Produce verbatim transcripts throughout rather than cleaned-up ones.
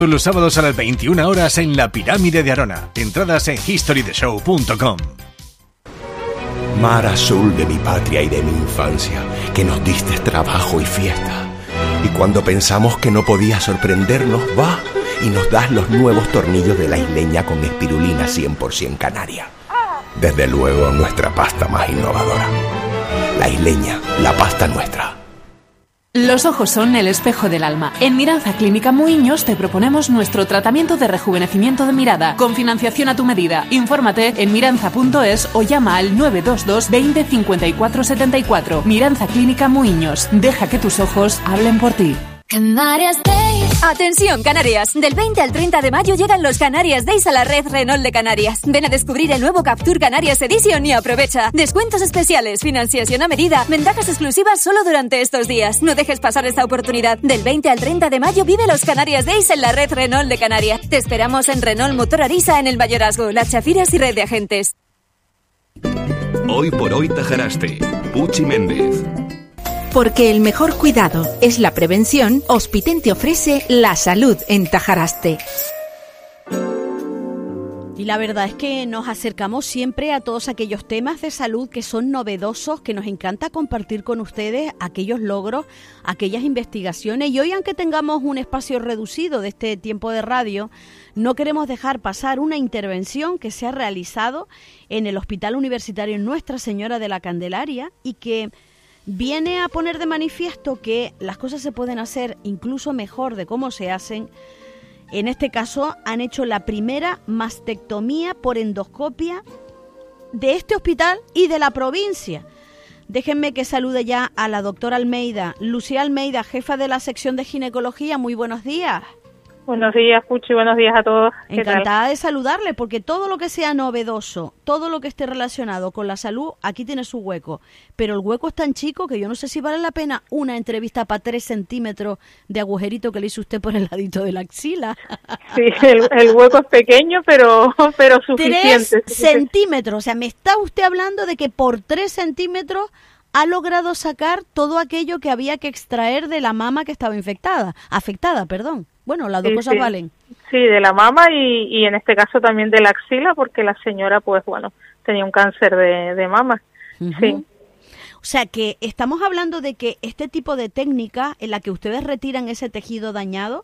Los sábados a las veintiuna horas en la Pirámide de Arona. Entradas en history the show punto com. Mar azul de mi patria y de mi infancia, que nos diste trabajo y fiesta. Y cuando pensamos que no podías sorprendernos, va y nos das los nuevos tornillos de la isleña con espirulina cien por ciento canaria. Desde luego, nuestra pasta más innovadora. La isleña, la pasta nuestra. Los ojos son el espejo del alma. En Miranza Clínica Muiños te proponemos nuestro tratamiento de rejuvenecimiento de mirada, con financiación a tu medida. Infórmate en miranza punto es o llama al nueve dos dos veinte cincuenta y cuatro setenta y cuatro. Miranza Clínica Muiños. Deja que tus ojos hablen por ti. Canarias Days. Atención, Canarias. Del veinte al treinta de mayo llegan los Canarias Days a la red Renault de Canarias. Ven a descubrir el nuevo Captur Canarias Edition y aprovecha. Descuentos especiales, financiación a medida, ventajas exclusivas solo durante estos días. No dejes pasar esta oportunidad. Del veinte al treinta de mayo vive los Canarias Days en la red Renault de Canarias. Te esperamos en Renault Motor Arisa en el Mayorazgo, Las Chafiras y red de agentes. Hoy por hoy Tajaraste. Puchi Méndez. Porque el mejor cuidado es la prevención, Hospiten te ofrece la salud en Tajaraste. Y la verdad es que nos acercamos siempre a todos aquellos temas de salud que son novedosos, que nos encanta compartir con ustedes aquellos logros, aquellas investigaciones. Y hoy, aunque tengamos un espacio reducido de este tiempo de radio, no queremos dejar pasar una intervención que se ha realizado en el Hospital Universitario Nuestra Señora de la Candelaria y que viene a poner de manifiesto que las cosas se pueden hacer incluso mejor de cómo se hacen. En este caso han hecho la primera mastectomía por endoscopia de este hospital y de la provincia. Déjenme que salude ya a la doctora Almeida, Lucía Almeida, jefa de la sección de ginecología. Muy buenos días. Buenos días, Puchi, buenos días a todos. Encantada de saludarle, porque todo lo que sea novedoso, todo lo que esté relacionado con la salud, aquí tiene su hueco. Pero el hueco es tan chico que yo no sé si vale la pena una entrevista para tres centímetros de agujerito que le hizo usted por el ladito de la axila. Sí, el, el hueco es pequeño, pero, pero suficiente. Tres centímetros, o sea, me está usted hablando de que por tres centímetros ha logrado sacar todo aquello que había que extraer de la mama que estaba infectada, afectada, perdón. Bueno, las dos sí, cosas sí. valen. Sí, de la mama y, y en este caso también de la axila, porque la señora, pues bueno, tenía un cáncer de, de mama. Uh-huh. Sí. O sea que estamos hablando de que este tipo de técnica en la que ustedes retiran ese tejido dañado,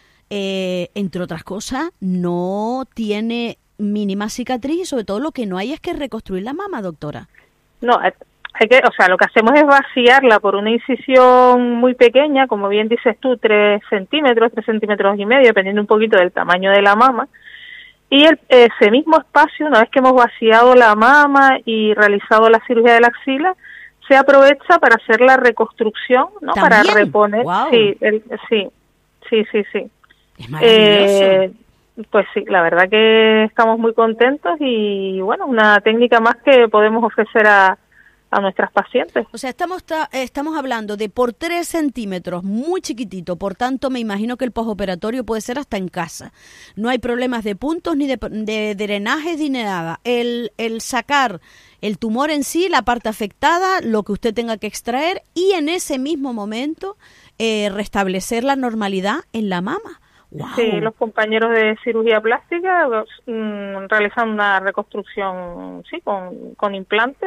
eh, entre otras cosas, no tiene mínima cicatriz y sobre todo lo que no hay es que reconstruir la mama, doctora. No, hay que, o sea, lo que hacemos es vaciarla por una incisión muy pequeña, como bien dices tú, tres centímetros, tres centímetros y medio, dependiendo un poquito del tamaño de la mama. Y el, ese mismo espacio, una vez que hemos vaciado la mama y realizado la cirugía de la axila, se aprovecha para hacer la reconstrucción, ¿no? ¿También? Para reponer. Wow. Sí, el, sí, sí, sí, sí. Es maravilloso. Eh, pues sí, la verdad que estamos muy contentos y, bueno, una técnica más que podemos ofrecer a a nuestras pacientes. O sea, estamos ta- estamos hablando de por tres centímetros, muy chiquitito, por tanto me imagino que el posoperatorio puede ser hasta en casa. No hay problemas de puntos ni de, de, de drenajes ni nada. El, el sacar el tumor en sí, la parte afectada, lo que usted tenga que extraer y en ese mismo momento eh, restablecer la normalidad en la mama. Wow. Sí, los compañeros de cirugía plástica mmm, realizan una reconstrucción, sí, con, con implantes.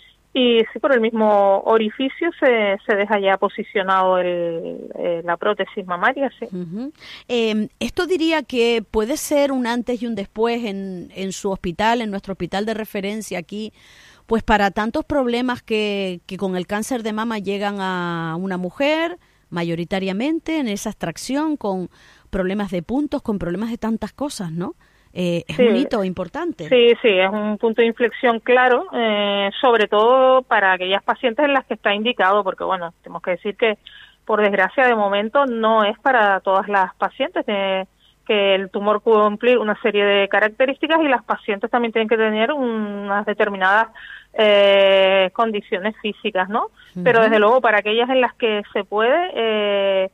Y sí, por el mismo orificio se, se deja ya posicionado el, eh, la prótesis mamaria, sí. Uh-huh. Eh, esto diría que puede ser un antes y un después en, en su hospital, en nuestro hospital de referencia aquí, pues para tantos problemas que, que con el cáncer de mama llegan a una mujer, mayoritariamente en esa extracción, con problemas de puntos, con problemas de tantas cosas, ¿no? Eh, es sí, un hito importante. Sí, sí, es un punto de inflexión claro, eh, sobre todo para aquellas pacientes en las que está indicado, porque bueno, tenemos que decir que por desgracia de momento no es para todas las pacientes, eh, que el tumor puede cumplir una serie de características y las pacientes también tienen que tener unas determinadas eh, condiciones físicas, ¿no? Uh-huh. Pero desde luego para aquellas en las que se puede, eh,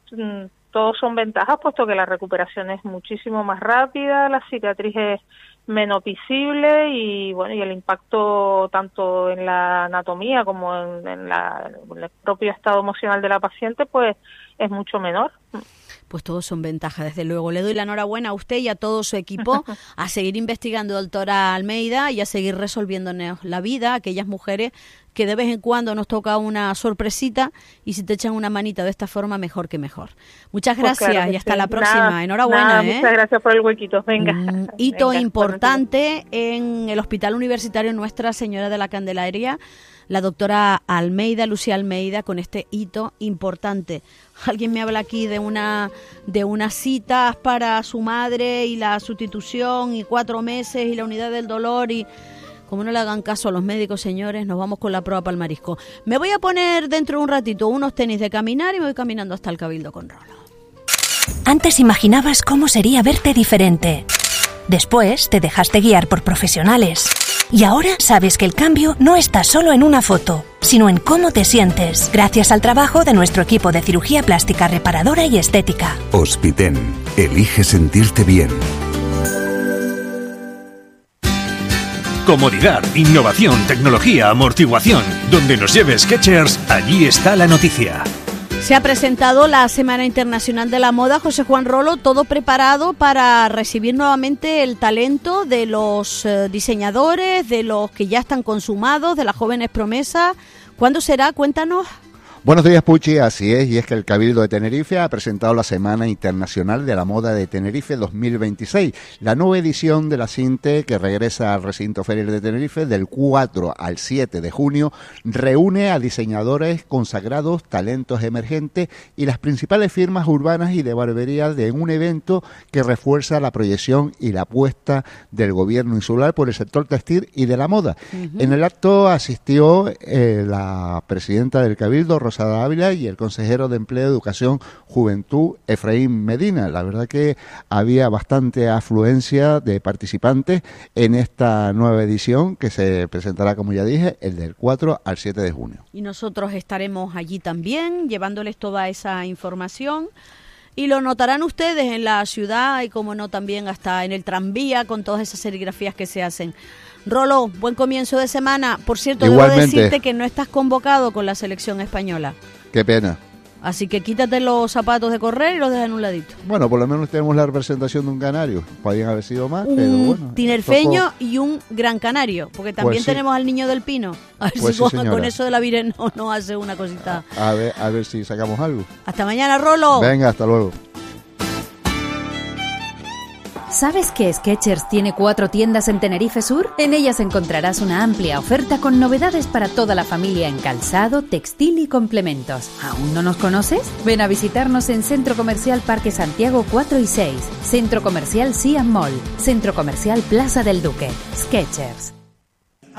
todos son ventajas, puesto que la recuperación es muchísimo más rápida, la cicatriz es menos visible y bueno, y el impacto tanto en la anatomía como en, en, la, en el propio estado emocional de la paciente pues es mucho menor. pues todos son ventajas, desde luego. Le doy la enhorabuena a usted y a todo su equipo, a seguir investigando, doctora Almeida, y a seguir resolviéndonos la vida a aquellas mujeres que de vez en cuando nos toca una sorpresita, y si te echan una manita de esta forma, mejor que mejor. Muchas gracias, pues claro, y hasta sí. la próxima. Nada, Enhorabuena. Nada, ¿eh? Muchas gracias por el huequito. Venga. Mm, hito Venga, importante en el Hospital Universitario Nuestra Señora de la Candelaria, la doctora Almeida, Lucía Almeida, con este hito importante. Alguien me habla aquí de una de unas citas para su madre y la sustitución y cuatro meses y la unidad del dolor, y como no le hagan caso a los médicos, señores, nos vamos con la proa para el marisco. Me voy a poner dentro de un ratito unos tenis de caminar y me voy caminando hasta el Cabildo con Rolo. Antes imaginabas cómo sería verte diferente. Después te dejaste guiar por profesionales. Y ahora sabes que el cambio no está solo en una foto, sino en cómo te sientes, gracias al trabajo de nuestro equipo de cirugía plástica reparadora y estética. Hospiten. Elige sentirte bien. Comodidad, innovación, tecnología, amortiguación. Donde nos lleve Skechers, allí está la noticia. Se ha presentado la Semana Internacional de la Moda, José Juan Rolo, todo preparado para recibir nuevamente el talento de los eh, diseñadores, de los que ya están consumados, de las jóvenes promesas. ¿Cuándo será? Cuéntanos. Buenos días, Puchi, así es, y es que el Cabildo de Tenerife ha presentado la Semana Internacional de la Moda de Tenerife dos mil veintiséis, la nueva edición de la CINTE que regresa al recinto ferial de Tenerife del cuatro al siete de junio, reúne a diseñadores consagrados, talentos emergentes y las principales firmas urbanas y de barbería de un evento que refuerza la proyección y la apuesta del gobierno insular por el sector textil y de la moda. Uh-huh. En el acto asistió eh, la presidenta del Cabildo, Rosa Ávila, y el consejero de Empleo, Educación, Juventud, Efraín Medina. La verdad que había bastante afluencia de participantes en esta nueva edición que se presentará, como ya dije, el del cuatro al siete de junio. Y nosotros estaremos allí también llevándoles toda esa información. Y lo notarán ustedes en la ciudad y, como no, también hasta en el tranvía con todas esas serigrafías que se hacen. Rolo, buen comienzo de semana. Por cierto, igualmente, debo decirte que no estás convocado con la selección española. Qué pena. Así que quítate los zapatos de correr y los dejas en un ladito. Bueno, por lo menos tenemos la representación de un canario. Podrían haber sido más, un pero bueno. Un tinerfeño tocó. Y un gran canario, porque también pues sí. tenemos al niño del pino. A ver pues si sí, con, con eso de la Virgen no, no hace una cosita. A ver, a ver si sacamos algo. Hasta mañana, Rolo. Venga, hasta luego. ¿Sabes que Skechers tiene cuatro tiendas en Tenerife Sur? En ellas encontrarás una amplia oferta con novedades para toda la familia en calzado, textil y complementos. ¿Aún no nos conoces? Ven a visitarnos en Centro Comercial Parque Santiago cuatro y seis, Centro Comercial Siam Mall, Centro Comercial Plaza del Duque. Skechers.